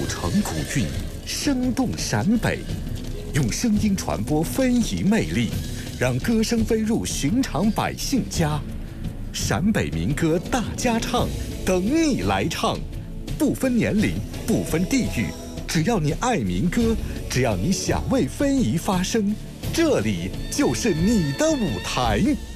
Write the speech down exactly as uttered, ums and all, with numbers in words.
古城古韵，生动陕北，用声音传播非遗魅力，让歌声飞入寻常百姓家。陕北民歌大家唱，等你来唱，不分年龄，不分地域，只要你爱民歌，只要你想为非遗发声，这里就是你的舞台。